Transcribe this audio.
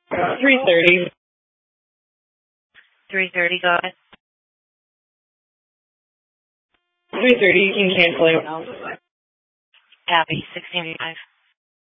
3:30. 3:30, go ahead. 3:30, you can cancel it now. Copy, 1685.